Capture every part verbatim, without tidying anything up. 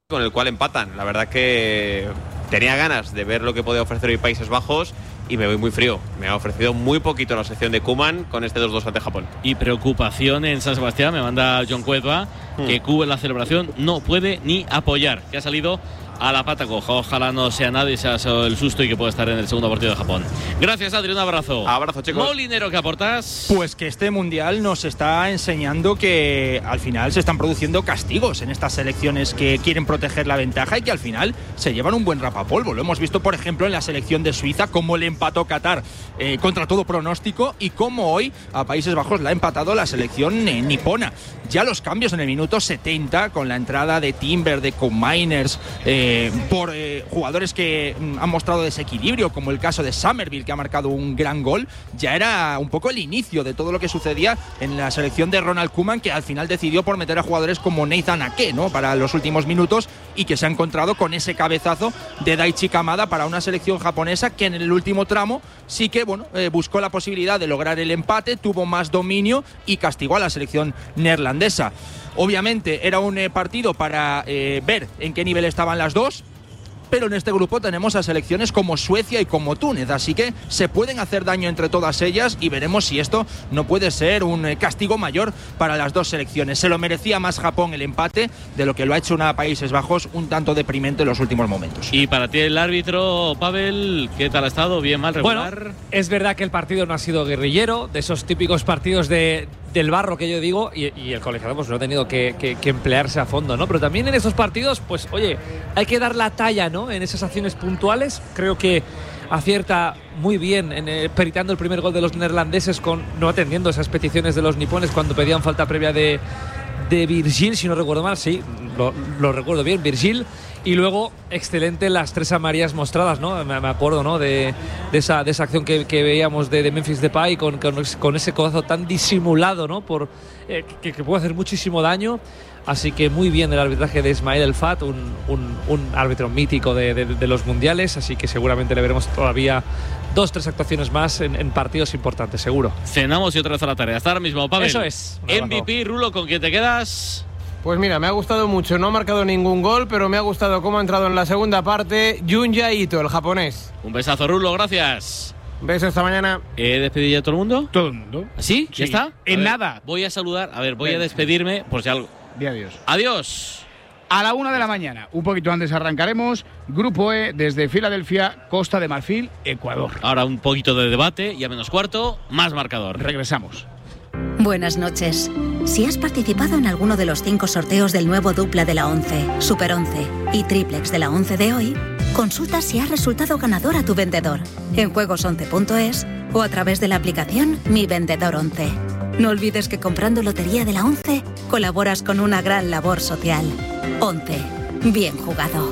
con el cual empatan. La verdad que tenía ganas de ver lo que podía ofrecer hoy Países Bajos y me voy muy frío. Me ha ofrecido muy poquito la sección de Koeman con este dos dos ante Japón. Y preocupación en San Sebastián, me manda John Cueva, hmm. que Cuba en la celebración no puede ni apoyar, que ha salido a la pata coja. Ojalá no sea nadie, sea el susto y que pueda estar en el segundo partido de Japón. Gracias, Adri, un abrazo. Abrazo, chicos. Molinero, ¿qué aportas? Pues que este mundial nos está enseñando que al final se están produciendo castigos en estas selecciones que quieren proteger la ventaja y que al final se llevan un buen rapapolvo. Lo hemos visto, por ejemplo, en la selección de Suiza, cómo le empató Qatar eh, contra todo pronóstico y cómo hoy a Países Bajos la ha empatado la selección eh, nipona. Ya los cambios en el minuto setenta, con la entrada de Timber, de Koopmeiners, eh, por eh, jugadores que mm, han mostrado desequilibrio, como el caso de Somerville, que ha marcado un gran gol, ya era un poco el inicio de todo lo que sucedía en la selección de Ronald Koeman, que al final decidió por meter a jugadores como Nathan Ake, ¿no?, para los últimos minutos, y que se ha encontrado con ese cabezazo de Daichi Kamada para una selección japonesa que en el último tramo sí que bueno eh, buscó la posibilidad de lograr el empate, tuvo más dominio y castigó a la selección neerlandesa. Obviamente era un eh, partido para eh, ver en qué nivel estaban las dos, pero en este grupo tenemos a selecciones como Suecia y como Túnez, así que se pueden hacer daño entre todas ellas y veremos si esto no puede ser un eh, castigo mayor para las dos selecciones. Se lo merecía más Japón el empate de lo que lo ha hecho una Países Bajos un tanto deprimente en los últimos momentos. Y para ti el árbitro, Pavel, ¿qué tal ha estado? ¿Bien, mal, regular? Bueno, es verdad que el partido no ha sido guerrillero, de esos típicos partidos de del barro que yo digo, y, y el colegiado pues no ha tenido que, que, que emplearse a fondo, ¿no? Pero también en esos partidos, pues oye, hay que dar la talla, ¿no?, en esas acciones puntuales. Creo que acierta muy bien en, eh, peritando el primer gol de los neerlandeses, con no atendiendo esas peticiones de los nipones cuando pedían falta previa de, de Virgil, si no recuerdo mal, sí, lo, lo recuerdo bien, Virgil. Y luego, excelente las tres amarillas mostradas, ¿no? Me, me acuerdo, ¿no?, de, de, esa, de esa acción que, que veíamos de, de Memphis Depay con, con, con ese codazo tan disimulado, ¿no?, por, eh, que, que puede hacer muchísimo daño. Así que muy bien el arbitraje de Ismael El Fat, un, un, un árbitro mítico de, de, de los mundiales, así que seguramente le veremos todavía dos, tres actuaciones más en, en partidos importantes, seguro. Cenamos y otra vez a la tarea. Hasta ahora mismo, Pavel. Eso es. M V P, Rulo, ¿con quién te quedas? Pues mira, me ha gustado mucho, no ha marcado ningún gol, pero me ha gustado cómo ha entrado en la segunda parte Junya Ito, el japonés. Un besazo, Rulo, gracias. Un beso, esta mañana. ¿He despedido ya a todo el mundo? Todo el mundo. ¿Sí? Sí. ¿Ya está? En ver, nada. Voy a saludar, a ver, voy Venga. a despedirme por si algo. Di adiós. Adiós. A la una de la mañana, un poquito antes arrancaremos Grupo E desde Filadelfia, Costa de Marfil, Ecuador. Ahora un poquito de debate y a menos cuarto, más marcador. Regresamos. Buenas noches. Si has participado en alguno de los cinco sorteos del nuevo dupla de la once, Super once y triplex de la once de hoy, consulta si has resultado ganador a tu vendedor en juegos once punto es o a través de la aplicación Mi Vendedor once. No olvides que comprando Lotería de la once colaboras con una gran labor social. once. Bien jugado.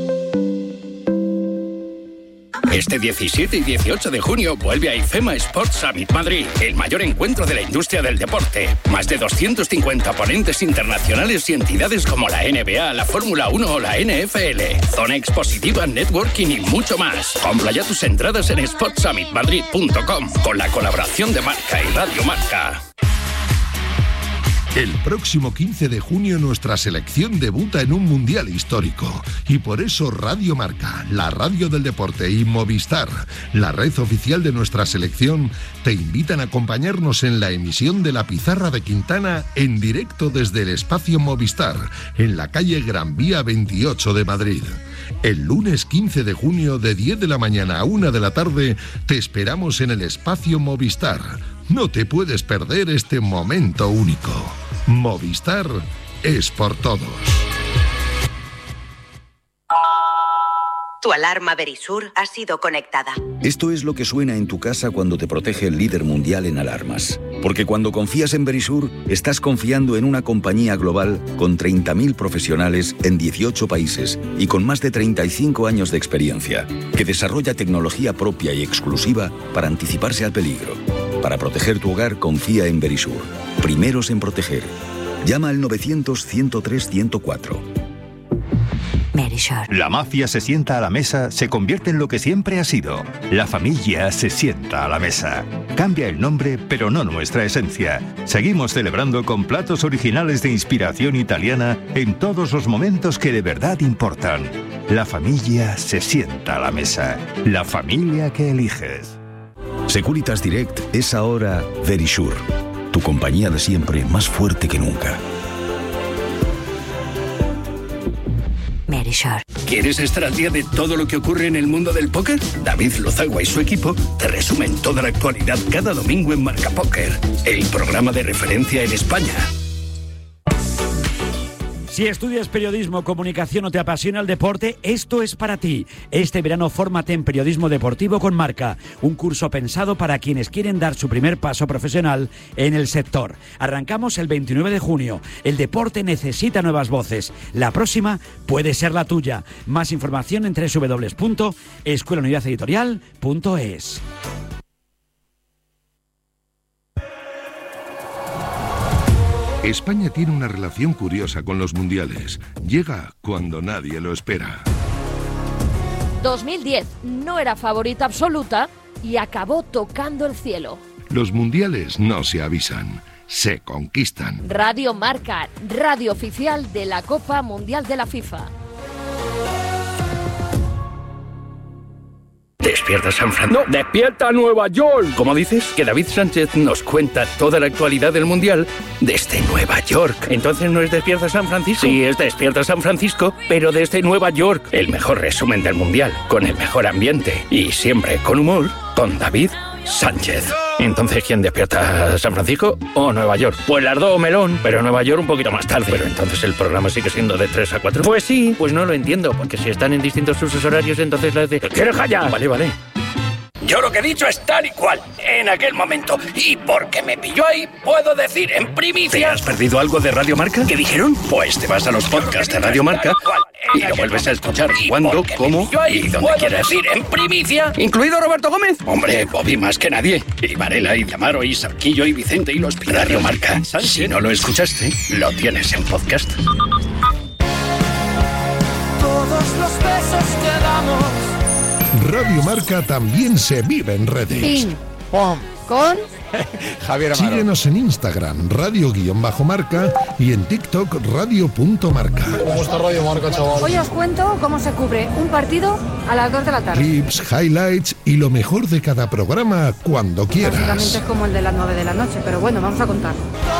Este diecisiete y dieciocho de junio vuelve a IFEMA Sports Summit Madrid, el mayor encuentro de la industria del deporte. Más de doscientos cincuenta ponentes internacionales y entidades como la N B A, la Fórmula uno o la N F L. Zona expositiva, networking y mucho más. Compra ya tus entradas en sports summit madrid punto com con la colaboración de Marca y Radio Marca. El próximo quince de junio nuestra selección debuta en un mundial histórico y por eso Radio Marca, la radio del deporte, y Movistar, la red oficial de nuestra selección, te invitan a acompañarnos en la emisión de La Pizarra de Quintana en directo desde el espacio Movistar, en la calle Gran Vía veintiocho de Madrid. El lunes quince de junio de diez de la mañana a una de la tarde te esperamos en el espacio Movistar. No te puedes perder este momento único. Movistar es por todos. Tu alarma Verisur ha sido conectada. Esto es lo que suena en tu casa cuando te protege el líder mundial en alarmas. Porque cuando confías en Verisur, estás confiando en una compañía global con treinta mil profesionales en dieciocho países y con más de treinta y cinco años de experiencia, que desarrolla tecnología propia y exclusiva para anticiparse al peligro. Para proteger tu hogar, confía en Verisur. Primeros en proteger. Llama al novecientos, ciento tres, ciento cuatro. Mary. Verisure. La mafia se sienta a la mesa, se convierte en lo que siempre ha sido. La familia se sienta a la mesa. Cambia el nombre, pero no nuestra esencia. Seguimos celebrando con platos originales de inspiración italiana en todos los momentos que de verdad importan. La familia se sienta a la mesa. La familia que eliges. Securitas Direct es ahora Verisure, tu compañía de siempre más fuerte que nunca. Verisure. ¿Quieres estar al día de todo lo que ocurre en el mundo del póker? David Lozagua y su equipo te resumen toda la actualidad cada domingo en Marca Póker, el programa de referencia en España. Si estudias periodismo, comunicación o te apasiona el deporte, esto es para ti. Este verano fórmate en Periodismo Deportivo con Marca, un curso pensado para quienes quieren dar su primer paso profesional en el sector. Arrancamos el veintinueve de junio. El deporte necesita nuevas voces. La próxima puede ser la tuya. Más información en doble u doble u doble u punto escuela unidad editorial punto es. España tiene una relación curiosa con los mundiales. Llega cuando nadie lo espera. dos mil diez no era favorita absoluta y acabó tocando el cielo. Los mundiales no se avisan, se conquistan. Radio Marca, radio oficial de la Copa Mundial de la FIFA. ¿Despierta San Francisco? ¡No! ¡Despierta Nueva York! ¿Cómo dices? Que David Sánchez nos cuenta toda la actualidad del Mundial desde Nueva York. ¿Entonces no es Despierta San Francisco? Sí, es Despierta San Francisco, pero desde Nueva York. El mejor resumen del Mundial, con el mejor ambiente y siempre con humor, con David Sánchez. Entonces, ¿quién despierta? ¿San Francisco o Nueva York? Pues las dos, melón, pero Nueva York un poquito más tarde. Pero entonces el programa sigue siendo de tres a cuatro. Pues sí, pues no lo entiendo, porque si están en distintos usos horarios, entonces las de... ¿Quieres callar? Vale, vale. Yo lo que he dicho es tal y cual, en aquel momento. Y porque me pilló ahí, puedo decir en primicia... ¿Te has perdido algo de Radio Marca? ¿Qué dijeron? Pues te vas a los podcasts de Radio Marca y lo vuelves a escuchar cuando, cómo y donde quieras. Decir en primicia, incluido Roberto Gómez. Hombre, Bobby más que nadie. Y Varela, y Amaro, y Sarquillo, y Vicente, y los Radio Marca. Si no lo escuchaste, lo tienes en podcast. Todos los besos que damos. Radio Marca también se vive en redes. Ping, pom, con Javier Amaro. Síguenos en Instagram, radio-marca y en TikTok, radio.marca. ¿Cómo está Radio Marca, chaval? Hoy os cuento cómo se cubre un partido a las dos de la tarde. Clips, highlights y lo mejor de cada programa cuando quieras. Básicamente es como el de las nueve de la noche, pero bueno, vamos a contar.